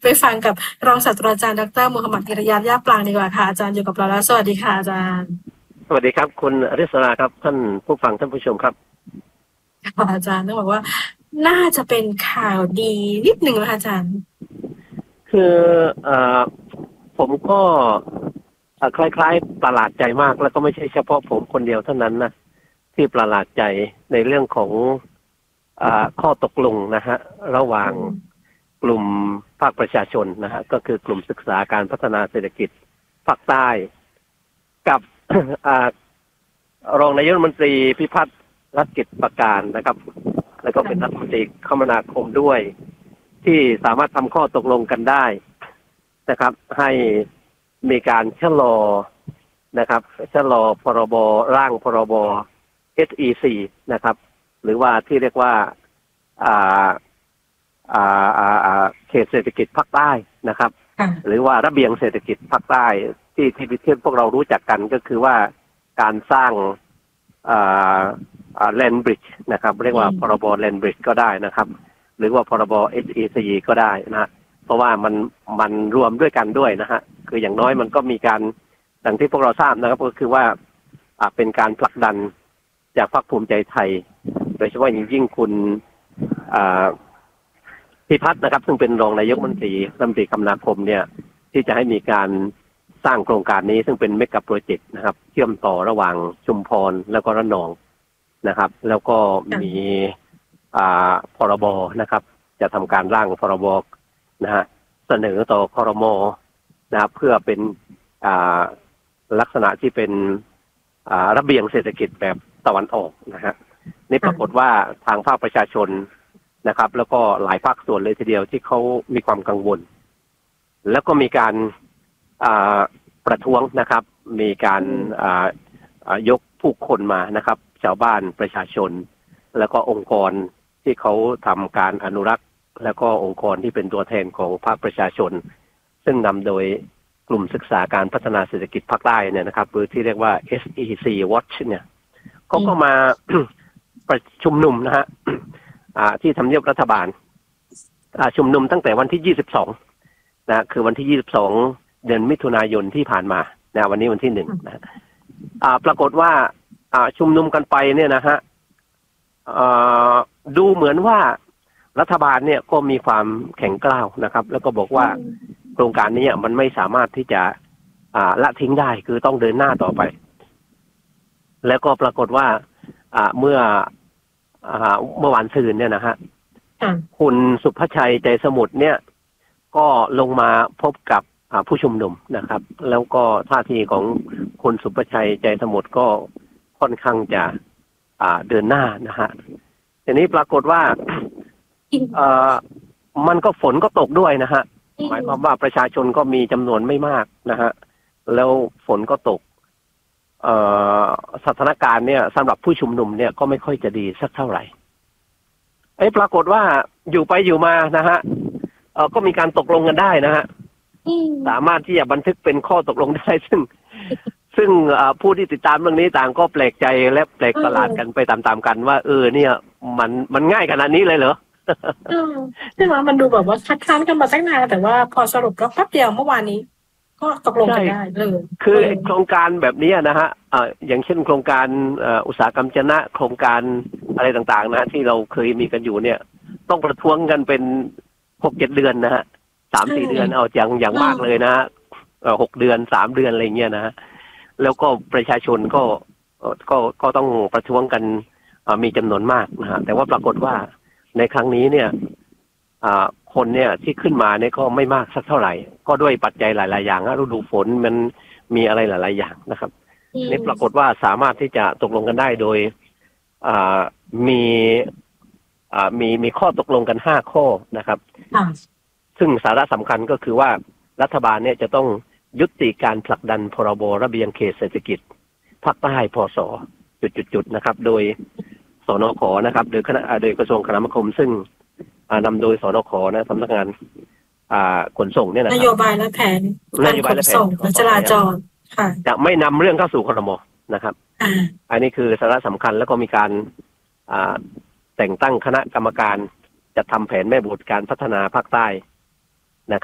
ไปฟังกับรองศาสตราจารย์ดรมูฮัมหมัดอิรยาด ย่าปรางดีกว่าค่ะอาจารย์อยู่กับเราแล้วสวัสดีค่ะอาจารย์สวัสดีครับคุณอริศราครับท่านผู้ฟังท่านผู้ชมครับอาจารย์ต้องบอกว่าน่าจะเป็นข่าวดีนิดหนึ่งนะคะอาจารย์คือเอ่อผมก็คล้ายๆประหลาดใจมากแล้วก็ไม่ใช่เฉพาะผมคนเดียวเท่านั้นนะที่ประหลาดใจในเรื่องของข้อตกลงนะฮะระหว่างกลุ่มภาคประชาชนนะฮะก็คือกลุ่มศึกษาการพัฒนาเศรษฐกิจภาคใต้กับ รองนายกรัฐมนตรีพิพัฒน์รัชกิจประการนะครับแล้วก็เป็นรัฐมนตรีคมนาคมด้วยที่สามารถทำข้อตกลงกันได้นะครับให้มีการชะลอนะครับชะลอพรบร่างพรบ SEC นะครับหรือว่าที่เรียกว่าเขตเศรษฐกิจภาคใต้นะครับหรือว่าระเบียงเศรษฐกิจภาคใต้ที่พวกเรารู้จักกันก็คือว่าการสร้างแลนบริดจ์นะครับเรียกว่าพรบแลนบริดจ์ก็ได้นะครับหรือว่าพรบ SEC ก็ได้นะเพราะว่ามันรวมด้วยกันด้วยนะฮะคืออย่างน้อยมันก็มีการดังที่พวกเราทราบนะครับก็คือว่าเป็นการผลักดันจากพรรคภูมิใจไทยโดยเฉพาะยิ่งคุณพิพัฒน์นะครับซึ่งเป็นรองนายกรัฐมนตรีคมนาคมเนี่ยที่จะให้มีการสร้างโครงการนี้ซึ่งเป็นเมกะโปรเจกต์นะครับเชื่อมต่อระหว่างชุมพรแล้วก็ระนองนะครับแล้วก็มีพรบนะครับจะทำการร่างพรบนะฮะเสนอต่อครม.นะครับเพื่อเป็นลักษณะที่เป็นระเบียงเศรษฐกิจแบบตะวันออกนะฮะนี่ปรากฏว่าทางภาคประชาชนนะครับแล้วก็หลายภาคส่วนเลยทีเดียวที่เขามีความกังวลแล้วก็มีการประท้วงนะครับมีการยกผู้คนมานะครับชาวบ้านประชาชนแล้วก็องค์กรที่เขาทำการอนุรักษ์แล้วก็องค์กรที่เป็นตัวแทนของภาคประชาชนซึ่งนำโดยกลุ่มศึกษาการพัฒนาเศรษฐกิจภาคใต้เนี่ยนะครับหรือที่เรียกว่า SEC Watch เนี่ยเขาก็มา ประชุมนุมนะฮะที่ทำเนียบรัฐบาลชุมนุมตั้งแต่วันที่22นะคือวันที่22เดือนมิถุนายนที่ผ่านมานะวันนี้วันที่1นะปรากฏว่าชุมนุมกันไปเนี่ยนะฮะดูเหมือนว่ารัฐบาลเนี่ยก็มีความแข็งกร้าวนะครับแล้วก็บอกว่าโครงการนี้มันไม่สามารถที่จะละทิ้งได้คือต้องเดินหน้าต่อไปแล้วก็ปรากฏว่าเมื่อวานซืนเนี่ยนะฮะคุณสุภชัยใจสมุทรเนี่ยก็ลงมาพบกับผู้ชุมนุมนะครับแล้วก็ท่าทีของคุณสุภชัยใจสมุทรก็ค่อนข้างจะเดินหน้านะฮะทีนี้ปรากฏว่ามันก็ฝนก็ตกด้วยนะฮะหมายความว่าประชาชนก็มีจำนวนไม่มากนะฮะแล้วฝนก็ตกสถานการณ์เนี่ยสำหรับผู้ชุมนุมเนี่ยก็ไม่ค่อยจะดีสักเท่าไหร่ปรากฏว่าอยู่ไปอยู่มานะฮะก็มีการตกลงกันได้นะฮะสามารถที่จะบันทึกเป็นข้อตกลงได้ซึ่งผู้ที่ติดตามเรื่องนี้ต่างก็แปลกใจและแปลกประหลาดกันไปตามๆกันว่าเนี่ยมันง่ายขนาดนี้เลยเหรอใช่ไหมมันดูแบบว่าคัดค้านกันมาตั้งนานแต่ว่าพอสรุปก็แป๊บเดียวเมื่อวานนี้ก็ตกลงกันได้เลยคือโครงการแบบนี้นะฮะอย่างเช่นโครงการอุตสาหกรรมจนะโครงการอะไรต่างๆนะที่เราเคยมีกันอยู่เนี่ยต้องประท้วงกันเป็น 6-7 เดือนนะฮะ 3-4 เดือนเอาอย่างมากเลยนะ6 เดือน3 เดือนอะไรเงี้ยนะแล้วก็ประชาชนก็ต้องประท้วงกันมีจำนวนมากนะฮะแต่ว่าปรากฏว่าในครั้งนี้เนี่ยคนเนี่ยที่ขึ้นมาเนี่ยก็ไม่มากสักเท่าไหร่ก็ด้วยปัจจัยหลายๆอย่างฤดูฝนมันมีอะไรหลายๆอย่างนะครับนี่ปรากฏว่าสามารถที่จะตกลงกันได้โดยมีข้อตกลงกัน5 ข้อนะครับซึ่งสาระสำคัญก็คือว่ารัฐบาลเนี่ยจะต้องยุติการผลักดันพรบระเบียงเขตเศรษฐกิจภาคใต้พศ.นะครับโดยสนข.นะครับโดยกระทรวงคมนาคมซึ่งนำโดยสนข.นะสำนักงานขนส่งเนี่ยนะครับนโยบายและแผนขนส่งและจราจรค่ะจะไม่นำเรื่องเข้าสู่ครม.นะครับอันนี้คือสาระสำคัญแล้วก็มีการแต่งตั้งคณะกรรมการจัดทำแผนแม่บทการพัฒนาภาคใต้